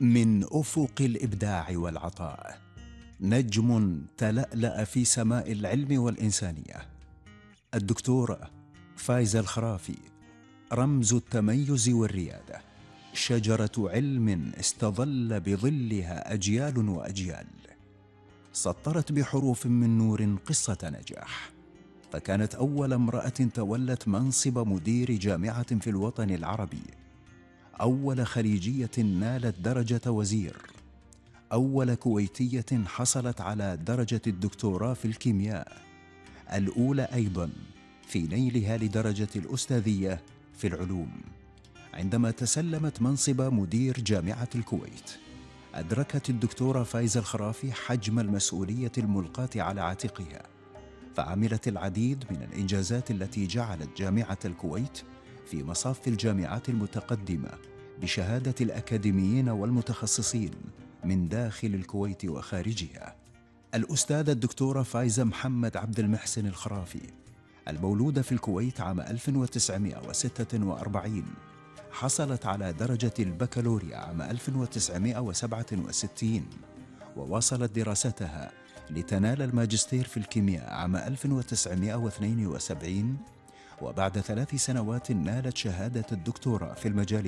من أفق الإبداع والعطاء، نجم تلألأ في سماء العلم والإنسانية. الدكتورة فايزة الخرافي، رمز التميز والريادة، شجرة علم استظل بظلها أجيال وأجيال. سطرت بحروف من نور قصة نجاح، فكانت أول امرأة تولت منصب مدير جامعة في الوطن العربي، أول خليجية نالت درجة وزير، أول كويتية حصلت على درجة الدكتوراه في الكيمياء، الأولى أيضاً في نيلها لدرجة الأستاذية في العلوم. عندما تسلمت منصب مدير جامعة الكويت، أدركت الدكتورة فايزة الخرافي حجم المسؤولية الملقاة على عاتقها، فعملت العديد من الإنجازات التي جعلت جامعة الكويت في مصاف الجامعات المتقدمة بشهادة الأكاديميين والمتخصصين من داخل الكويت وخارجها. الأستاذة الدكتورة فايزة محمد عبد المحسن الخرافي، المولودة في الكويت عام 1946، حصلت على درجة البكالوريا عام 1967، وواصلت دراستها لتنال الماجستير في الكيمياء عام 1972، وبعد 3 سنوات نالت شهادة الدكتوراه في المجال